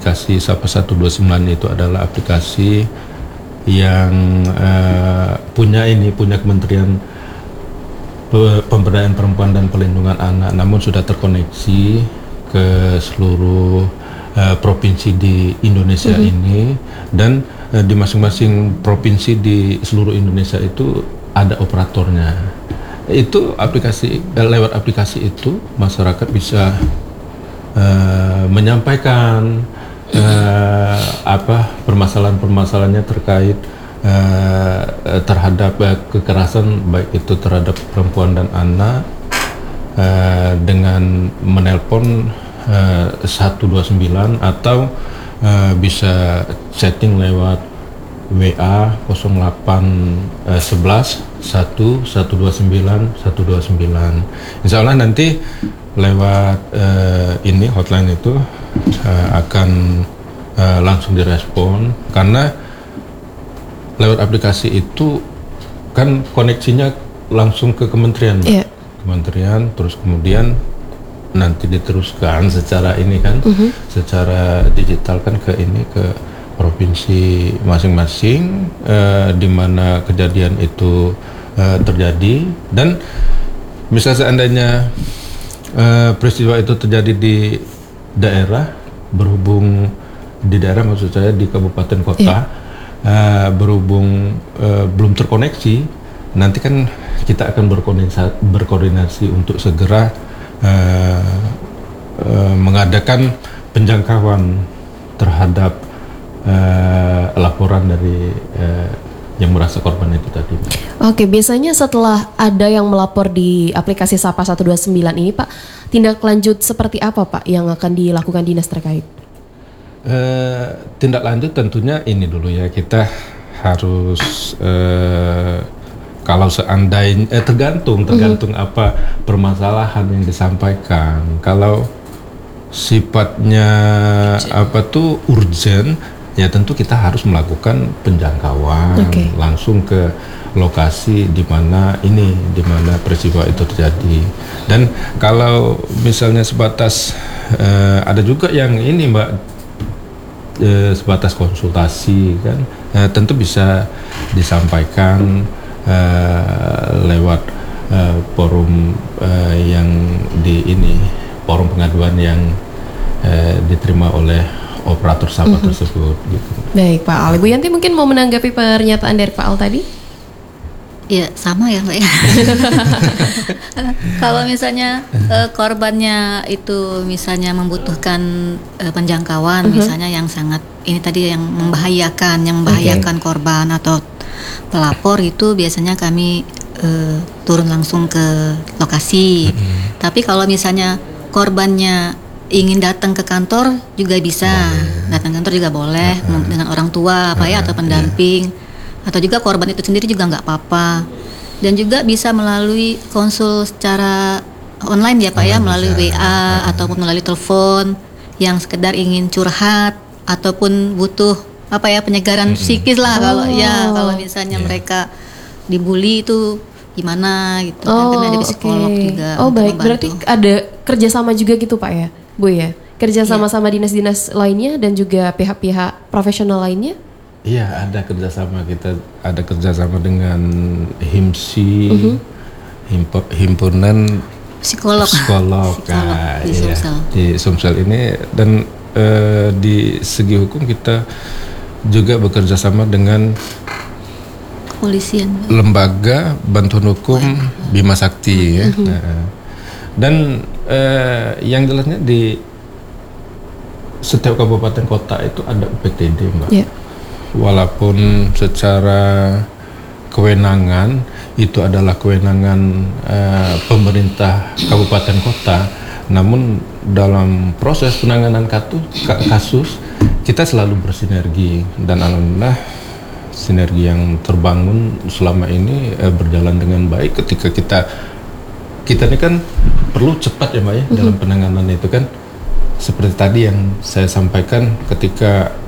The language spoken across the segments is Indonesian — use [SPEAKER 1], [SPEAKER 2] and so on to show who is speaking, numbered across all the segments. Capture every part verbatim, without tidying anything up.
[SPEAKER 1] aplikasi Sapa seratus dua puluh sembilan itu adalah aplikasi yang uh, punya ini punya Kementerian Pemberdayaan Perempuan dan Perlindungan Anak, namun sudah terkoneksi ke seluruh uh, provinsi di Indonesia mm-hmm. ini, dan uh, di masing-masing provinsi di seluruh Indonesia itu ada operatornya. Itu aplikasi uh, lewat aplikasi itu masyarakat bisa uh, menyampaikan uh, apa permasalahan-permasalahannya terkait Uh, terhadap uh, kekerasan, baik itu terhadap perempuan dan anak, uh, dengan menelpon uh, seratus dua puluh sembilan atau uh, bisa chatting lewat W A nol delapan satu satu satu dua sembilan satu dua sembilan. Insya Allah nanti lewat uh, ini hotline itu uh, akan uh, langsung direspon, karena lewat aplikasi itu kan koneksinya langsung ke kementerian, yeah. kementerian, terus kemudian nanti diteruskan secara ini kan, uh-huh. secara digital kan ke ini ke provinsi masing-masing, uh, di mana kejadian itu uh, terjadi. Dan misal seandainya uh, peristiwa itu terjadi di daerah, berhubung di daerah maksud saya di kabupaten kota, yeah. Uh, berhubung uh, belum terkoneksi, nanti kan kita akan berkoordinasi, berkoordinasi untuk segera uh, uh, mengadakan penjangkauan terhadap uh, laporan dari uh, yang merasa korban itu tadi.
[SPEAKER 2] Oke, biasanya setelah ada yang melapor di aplikasi Sapa seratus dua puluh sembilan ini, Pak, tindak lanjut seperti apa, Pak, yang akan dilakukan dinas terkait?
[SPEAKER 1] Uh, tindak lanjut tentunya ini dulu ya, kita harus uh, kalau seandainya eh, tergantung tergantung mm-hmm. apa permasalahan yang disampaikan. Kalau sifatnya apa tuh urgent, ya tentu kita harus melakukan penjangkauan okay. langsung ke lokasi di mana ini di mana peristiwa itu terjadi. Dan kalau misalnya sebatas uh, ada juga yang ini Mbak, E, sebatas konsultasi kan, e, tentu bisa disampaikan e, lewat e, forum e, yang di ini forum pengaduan yang e, diterima oleh operator Sapa mm-hmm. tersebut gitu.
[SPEAKER 2] Baik Pak Al, Ibu Yanti mungkin mau menanggapi pernyataan dari Pak Al tadi?
[SPEAKER 3] Ya sama ya Mbak ya. Kalau misalnya uh, korbannya itu misalnya membutuhkan uh, penjangkauan, uh-huh. misalnya yang sangat ini tadi yang membahayakan, yang membahayakan okay. korban atau pelapor, itu biasanya kami uh, turun langsung ke lokasi. Uh-huh. Tapi kalau misalnya korbannya ingin datang ke kantor juga bisa, boleh. Datang ke kantor juga boleh uh-huh. dengan orang tua apa uh-huh. ya atau pendamping. Yeah. Atau juga korban itu sendiri juga nggak apa-apa, dan juga bisa melalui konsul secara online ya Pak oh, ya, melalui bisa. W A uh, ataupun melalui telepon yang sekedar ingin curhat ataupun butuh apa ya penyegaran mm-hmm. psikis lah. Oh. Kalau ya kalau misalnya yeah. mereka dibully itu gimana gitu
[SPEAKER 2] oh,
[SPEAKER 3] kan, ada psikolog okay. juga.
[SPEAKER 2] Oh baik, membantu. Berarti ada kerjasama juga gitu Pak ya Bu ya, kerja sama sama yeah. dinas-dinas lainnya dan juga pihak-pihak profesional lainnya.
[SPEAKER 1] Iya, ada kerjasama, kita ada kerjasama dengan HIMSI, uh-huh. Himpo, himpunan
[SPEAKER 3] psikolog,
[SPEAKER 1] psikolog,
[SPEAKER 3] psikolog
[SPEAKER 1] nah,
[SPEAKER 3] di
[SPEAKER 1] iya,
[SPEAKER 3] Sumsel.
[SPEAKER 1] Di Sumsel ini, dan uh, di segi hukum kita juga bekerja sama dengan
[SPEAKER 3] kepolisian,
[SPEAKER 1] lembaga bantuan hukum oh, Bima Sakti ya. Uh-huh. Nah, dan uh, yang jelasnya di setiap kabupaten kota itu ada U P T D Mbak. Yeah. Walaupun secara kewenangan itu adalah kewenangan uh, pemerintah kabupaten kota, namun dalam proses penanganan kasus kita selalu bersinergi, dan alhamdulillah sinergi yang terbangun selama ini uh, berjalan dengan baik. Ketika kita kita ini kan perlu cepat ya Mbak ya, mm-hmm. dalam penanganan itu kan, seperti tadi yang saya sampaikan, ketika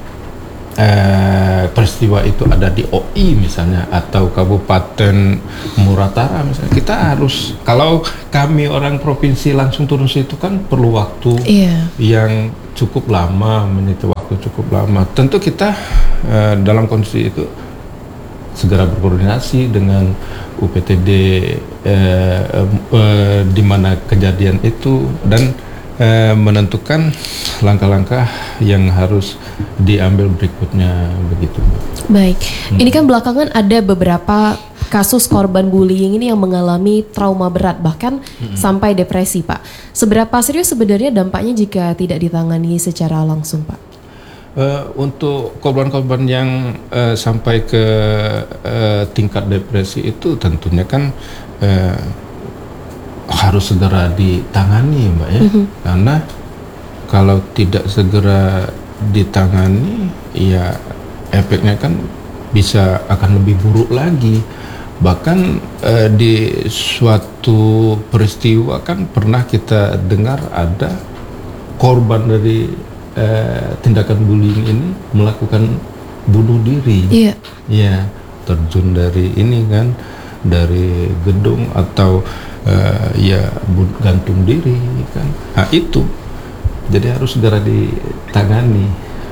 [SPEAKER 1] Eh, peristiwa itu ada di O I misalnya atau Kabupaten Muratara misalnya, kita harus, kalau kami orang provinsi langsung turun situ kan perlu waktu yeah. yang cukup lama, meniti waktu waktu cukup lama. Tentu kita uh, dalam kondisi itu segera berkoordinasi dengan U P T D uh, uh, di mana kejadian itu dan uh, menentukan langkah-langkah yang harus diambil berikutnya begitu.
[SPEAKER 2] Baik, hmm. ini kan belakangan ada beberapa kasus korban bullying ini yang mengalami trauma berat bahkan hmm. sampai depresi, Pak. Seberapa serius sebenarnya dampaknya jika tidak ditangani secara langsung, Pak?
[SPEAKER 1] Uh, untuk korban-korban yang uh, sampai ke uh, tingkat depresi itu tentunya kan uh, harus segera ditangani, Mbak ya, mm-hmm. karena kalau tidak segera ditangani, ya efeknya kan bisa akan lebih buruk lagi. Bahkan uh, di suatu peristiwa kan pernah kita dengar ada korban dari uh, tindakan bullying ini melakukan bunuh diri.
[SPEAKER 2] Iya.
[SPEAKER 1] Ya, terjun dari ini kan, dari gedung atau uh, ya gantung diri kan. Nah itu, jadi harus segera ditangani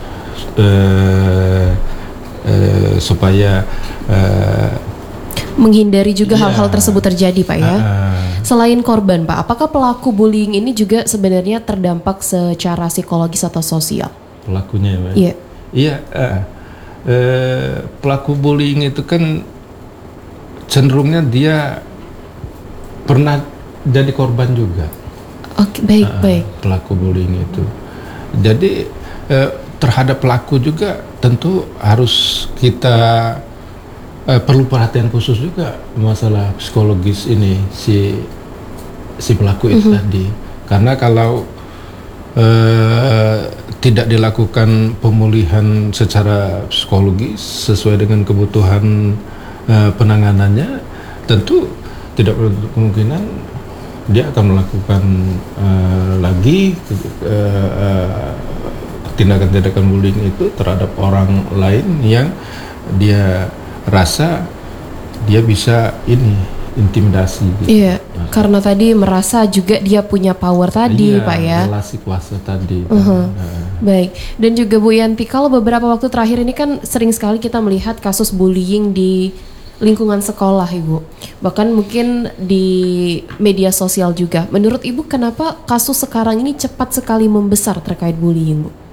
[SPEAKER 1] uh, uh, supaya uh,
[SPEAKER 2] menghindari juga
[SPEAKER 1] yeah.
[SPEAKER 2] hal-hal tersebut terjadi, Pak ya. Uh, Selain korban, Pak, apakah pelaku bullying ini juga sebenarnya terdampak secara psikologis atau sosial?
[SPEAKER 1] Pelakunya, Pak.
[SPEAKER 2] Iya.
[SPEAKER 1] Iya. Uh, uh, pelaku bullying itu kan cenderungnya dia pernah jadi korban juga.
[SPEAKER 2] Oke, baik, uh, baik.
[SPEAKER 1] Pelaku bullying itu. Jadi uh, terhadap pelaku juga tentu harus kita Uh, perlu perhatian khusus juga masalah psikologis ini si si pelaku itu mm-hmm. tadi, karena kalau uh, tidak dilakukan pemulihan secara psikologis sesuai dengan kebutuhan uh, penanganannya, tentu tidak menutup kemungkinan dia akan melakukan uh, lagi uh, uh, tindakan-tindakan bullying itu terhadap orang lain yang dia rasa dia bisa ini intimidasi gitu.
[SPEAKER 2] Iya, nah, karena tadi merasa juga dia punya power tadi,
[SPEAKER 1] iya,
[SPEAKER 2] Pak ya.
[SPEAKER 1] relasi kuasa tadi.
[SPEAKER 2] Uh-huh.
[SPEAKER 1] Nah.
[SPEAKER 2] Baik. Dan juga Bu Yanti, kalau beberapa waktu terakhir ini kan sering sekali kita melihat kasus bullying di lingkungan sekolah, Ibu. Bahkan mungkin di media sosial juga. Menurut Ibu, kenapa kasus sekarang ini cepat sekali membesar terkait bullying, Bu?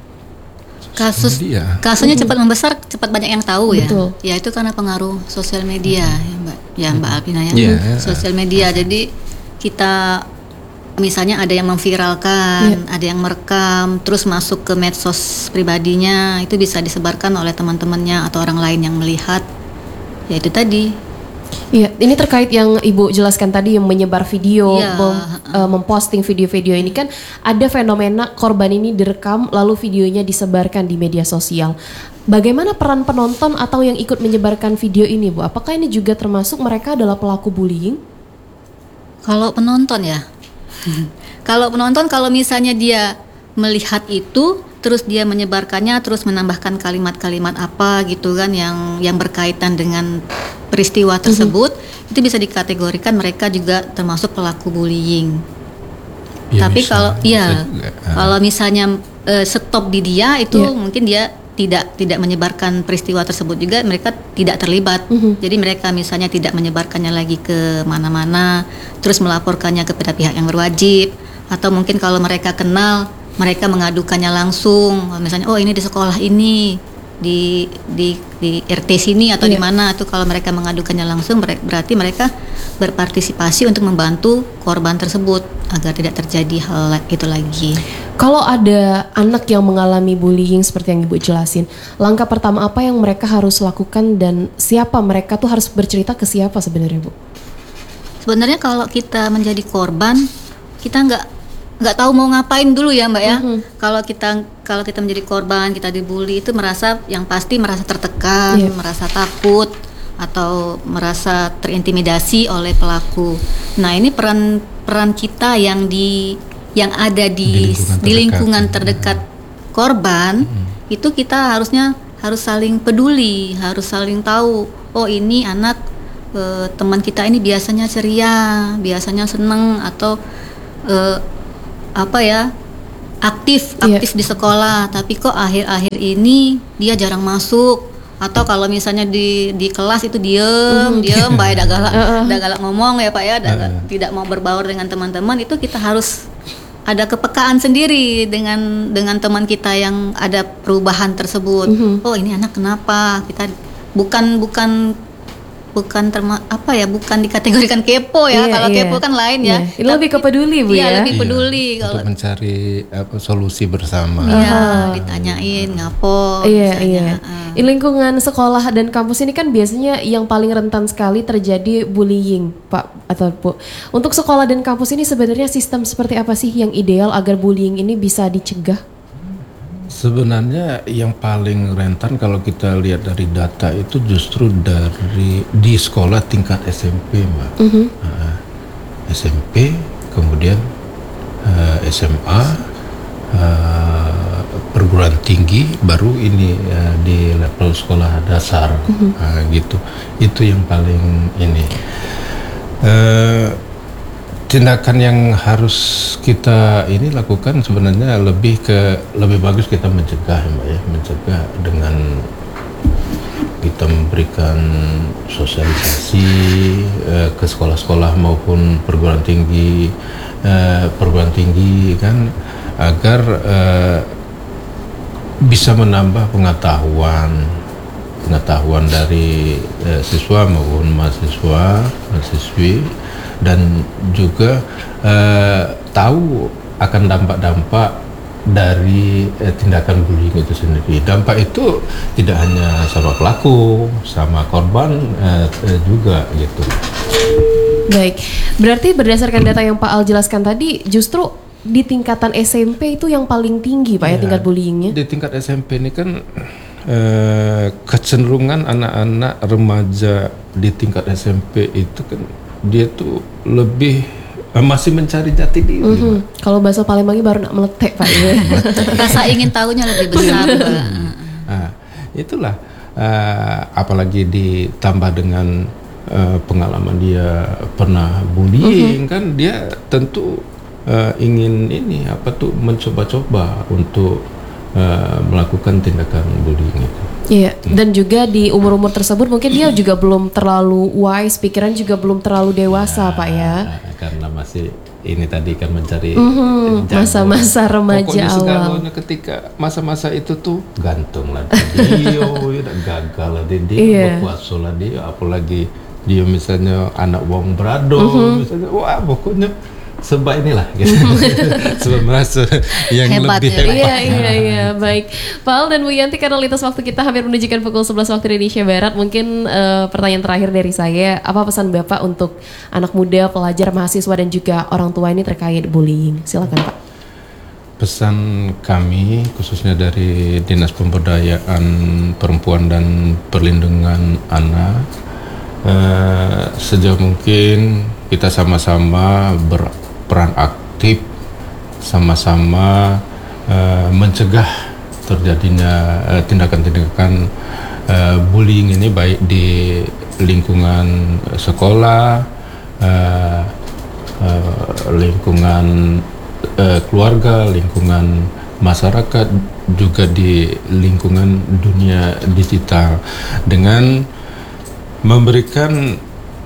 [SPEAKER 3] Kasus
[SPEAKER 1] media.
[SPEAKER 3] kasusnya cepat membesar, cepat banyak yang tahu.
[SPEAKER 2] Betul.
[SPEAKER 3] Ya. Ya itu karena pengaruh sosial media ya Mbak. Ya Mbak Alvina ya.
[SPEAKER 1] Yeah, yeah.
[SPEAKER 3] Sosial media. Jadi kita misalnya ada yang memviralkan, yeah. ada yang merekam, terus masuk ke medsos pribadinya, itu bisa disebarkan oleh teman-temannya atau orang lain yang melihat. Ya itu tadi.
[SPEAKER 2] Iya, ini terkait yang Ibu jelaskan tadi yang menyebar video,
[SPEAKER 3] ya.
[SPEAKER 2] mem, uh, memposting video-video ini kan ada fenomena korban ini direkam lalu videonya disebarkan di media sosial. Bagaimana peran penonton atau yang ikut menyebarkan video ini, Bu? Apakah ini juga termasuk mereka adalah pelaku bullying?
[SPEAKER 3] Kalau penonton ya, kalau penonton kalau misalnya dia melihat itu terus dia menyebarkannya, terus menambahkan kalimat-kalimat apa gitu kan yang yang berkaitan dengan peristiwa tersebut, mm-hmm. itu bisa dikategorikan mereka juga termasuk pelaku bullying. Ya, tapi bisa, kalau ya kalau misalnya uh, stop di dia itu yeah. mungkin dia tidak tidak menyebarkan peristiwa tersebut juga, mereka tidak terlibat. Mm-hmm. Jadi mereka misalnya tidak menyebarkannya lagi ke mana-mana, terus melaporkannya kepada pihak yang berwajib, atau mungkin kalau mereka kenal mereka mengadukannya langsung, misalnya oh ini di sekolah ini, di di di R T sini atau yeah. di mana tuh, kalau mereka mengadukannya langsung berarti mereka berpartisipasi untuk membantu korban tersebut agar tidak terjadi hal itu lagi.
[SPEAKER 2] Kalau ada anak yang mengalami bullying seperti yang Ibu jelasin, langkah pertama apa yang mereka harus lakukan dan siapa mereka tuh harus bercerita ke siapa sebenarnya, Bu?
[SPEAKER 3] Sebenarnya kalau kita menjadi korban, kita nggak nggak tahu mau ngapain dulu ya Mbak ya. Mm-hmm. Kalau kita kalau kita menjadi korban, kita dibully, itu merasa yang pasti merasa tertekan, yeah. merasa takut atau merasa terintimidasi oleh pelaku. Nah ini peran peran kita yang di yang ada di di lingkungan terdekat, di lingkungan terdekat korban, mm-hmm. itu kita harusnya harus saling peduli, harus saling tahu. Oh ini anak e, teman kita ini biasanya ceria, biasanya seneng atau e, apa ya aktif aktif di sekolah, tapi kok akhir-akhir ini dia jarang masuk. Atau kalau misalnya di di kelas itu diem mm. diem baik dak galak dak galak ngomong ya Pak ya, dak, tidak mau berbaur dengan teman-teman, itu kita harus ada kepekaan sendiri dengan dengan teman kita yang ada perubahan tersebut. Mm-hmm. Oh ini anak kenapa? Kita bukan bukan bukan terma, apa ya bukan dikategorikan kepo ya. Iya, kalau iya. kepo kan lain ya.
[SPEAKER 2] Iya. Ini lebih ke peduli Bu
[SPEAKER 3] iya,
[SPEAKER 2] ya.
[SPEAKER 3] lebih peduli
[SPEAKER 1] iya,
[SPEAKER 3] kalau
[SPEAKER 1] untuk mencari apa, solusi bersama.
[SPEAKER 3] Iya, uh-huh. ditanyain ngapo.
[SPEAKER 2] Iya
[SPEAKER 3] misalnya,
[SPEAKER 2] iya. Uh. Lingkungan sekolah dan kampus ini kan biasanya yang paling rentan sekali terjadi bullying, Pak atau Bu. Untuk sekolah dan kampus ini sebenarnya sistem seperti apa sih yang ideal agar bullying ini bisa dicegah?
[SPEAKER 1] Sebenarnya yang paling rentan kalau kita lihat dari data itu justru dari di sekolah tingkat S M P, Mbak. Uh-huh. Uh, S M P, kemudian uh, S M A, uh, perguruan tinggi, baru ini uh, di level sekolah dasar, uh-huh. uh, gitu. Itu yang paling ini. Uh, Tindakan yang harus kita ini lakukan sebenarnya lebih ke lebih bagus kita mencegah ya Mbak ya, mencegah dengan kita memberikan sosialisasi eh, ke sekolah-sekolah maupun perguruan tinggi eh, perguruan tinggi kan, agar eh, bisa menambah pengetahuan pengetahuan dari eh, siswa maupun mahasiswa mahasiswi, dan juga eh, tahu akan dampak-dampak dari eh, tindakan bullying itu sendiri. Dampak itu tidak hanya sama pelaku, sama korban eh, eh, juga gitu.
[SPEAKER 2] Baik, berarti berdasarkan data yang Pak Al jelaskan tadi, justru di tingkatan S M P itu yang paling tinggi Pak ya, ya tingkat bullyingnya? Di
[SPEAKER 1] tingkat S M P ini kan eh, kecenderungan anak-anak remaja di tingkat S M P itu kan dia tuh lebih uh, masih mencari jati diri. Mm-hmm.
[SPEAKER 2] Kalau bahasa Palembangnya baru nak meletek Pak ya.
[SPEAKER 3] Rasa ingin tahunya lebih besar.
[SPEAKER 1] Nah, itulah uh, apalagi ditambah dengan uh, pengalaman dia pernah bullying, mm-hmm. kan dia tentu uh, ingin ini apa tuh mencoba-coba untuk uh, melakukan tindakan bullying itu.
[SPEAKER 2] Iya, dan juga di umur-umur tersebut mungkin dia juga belum terlalu wise, pikiran juga belum terlalu dewasa, ya, Pak ya.
[SPEAKER 1] Karena masih ini tadi kan mencari
[SPEAKER 2] mm-hmm, masa-masa remaja awal.
[SPEAKER 1] Pokoknya ketika masa-masa itu tuh gantung lah dia, udah gagal lah dia, yeah. berpuasa lah dia, apalagi dia misalnya anak wong brado, mm-hmm. misalnya, wah pokoknya sebab inilah gitu. Sebab merasa yang hebat, lebih hebat.
[SPEAKER 2] Iya iya iya baik. Pak Al dan Bu Yanti, karena lintas waktu kita hampir menunjukkan pukul sebelas waktu Indonesia Barat, mungkin uh, pertanyaan terakhir dari saya, apa pesan Bapak untuk anak muda, pelajar, mahasiswa dan juga orang tua ini terkait bullying? Silakan Pak.
[SPEAKER 1] Pesan kami khususnya dari Dinas Pemberdayaan Perempuan dan Perlindungan Anak, uh, sejauh mungkin kita sama-sama ber peran aktif, sama-sama uh, mencegah terjadinya uh, tindakan-tindakan uh, bullying ini, baik di lingkungan sekolah, uh, uh, lingkungan uh, keluarga, lingkungan masyarakat, juga di lingkungan dunia digital, dengan memberikan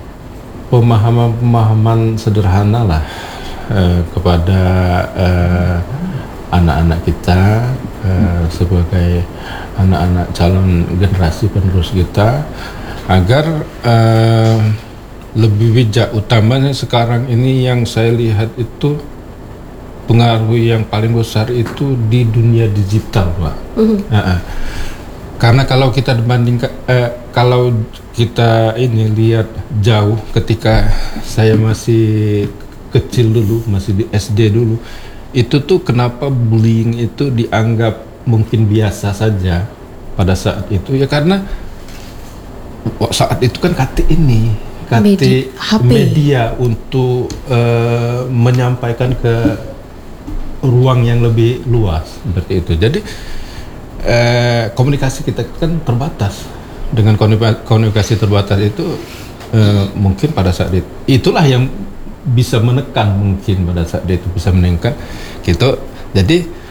[SPEAKER 1] pemahaman-pemahaman sederhana lah Uh, kepada uh, anak-anak kita uh, sebagai anak-anak calon generasi penerus kita, agar uh, lebih bijak. Utamanya sekarang ini yang saya lihat itu pengaruh yang paling besar itu di dunia digital, Pak. Uh-huh. Uh-uh. Karena kalau kita dibandingkan, uh, kalau kita ini lihat jauh ketika saya masih kecil dulu, masih di S D dulu, itu tuh kenapa bullying itu dianggap mungkin biasa saja pada saat itu, ya karena saat itu kan kate ini kate media, media untuk uh, menyampaikan ke ruang yang lebih luas seperti itu. Jadi uh, komunikasi kita kan terbatas. Dengan komunikasi terbatas itu uh, mungkin pada saat itu itulah yang bisa menekan, mungkin pada saat itu bisa menekan gitu. Jadi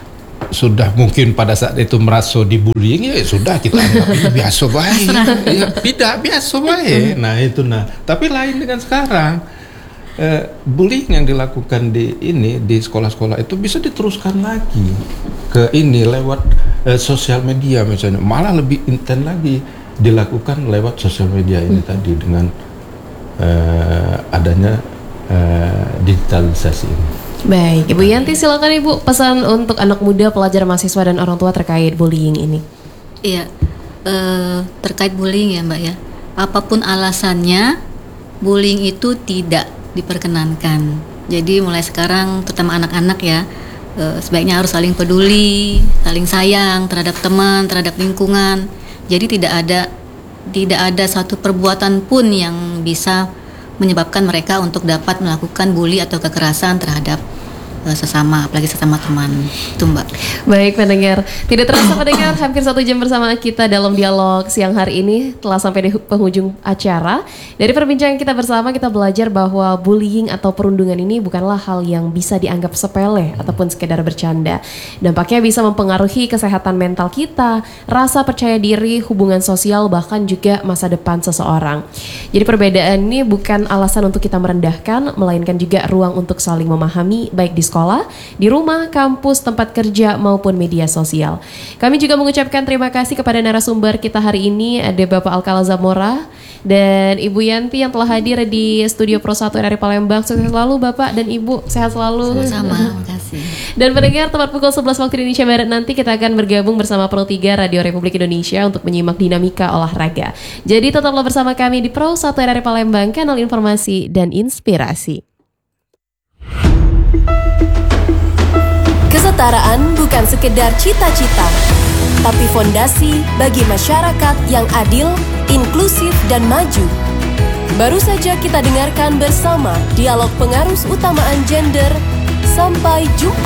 [SPEAKER 1] sudah mungkin pada saat itu merasa dibullying, ya sudah kita anggap ini biasa baik, ya, tidak biasa baik. Nah itu nah, tapi lain dengan sekarang, eh, bullying yang dilakukan di ini di sekolah-sekolah itu bisa diteruskan lagi ke ini lewat eh, sosial media misalnya, malah lebih intens lagi dilakukan lewat sosial media ini hmm. tadi dengan eh, adanya eh, digitalisasi ini.
[SPEAKER 2] Baik, Ibu Yanti silakan Ibu pesan untuk anak muda, pelajar, mahasiswa dan orang tua terkait bullying ini.
[SPEAKER 3] Iya, eh, terkait bullying ya Mbak ya. Apapun alasannya, bullying itu tidak diperkenankan. Jadi mulai sekarang, terutama anak-anak ya, eh, sebaiknya harus saling peduli, saling sayang terhadap teman, terhadap lingkungan. Jadi tidak ada tidak ada satu perbuatan pun yang bisa menyebabkan mereka untuk dapat melakukan bully atau kekerasan terhadap uh, sesama, apalagi sesama teman. Itu Mbak.
[SPEAKER 2] Baik pendengar, tidak terasa pendengar hampir satu jam bersama kita dalam dialog siang hari ini telah sampai di penghujung acara. Dari perbincangan kita bersama kita belajar bahwa bullying atau perundungan ini bukanlah hal yang bisa dianggap sepele ataupun sekedar bercanda. Dampaknya bisa mempengaruhi kesehatan mental kita, rasa percaya diri, hubungan sosial, bahkan juga masa depan seseorang. Jadi perbedaan ini bukan alasan untuk kita merendahkan, melainkan juga ruang untuk saling memahami baik di sekolah, di rumah, kampus, tempat kerja maupun media sosial. Kami juga mengucapkan terima kasih kepada narasumber kita hari ini, ada Bapak Alkala Zamora dan Ibu Yanti yang telah hadir di studio Pro satu R R I Palembang. Sukses selalu Bapak dan Ibu, sehat selalu.
[SPEAKER 3] Sama-sama, terima kasih.
[SPEAKER 2] Dan pendengar, tepat pukul sebelas waktu Indonesia Barat nanti kita akan bergabung bersama Pro tiga Radio Republik Indonesia untuk menyimak dinamika olahraga. Jadi tetaplah bersama kami di Pro satu R R I Palembang, kanal informasi dan inspirasi.
[SPEAKER 4] Kesetaraan bukan sekedar cita-cita, tapi fondasi bagi masyarakat yang adil, inklusif, dan maju. Baru saja kita dengarkan bersama dialog pengarus utamaan gender. Sampai jumpa.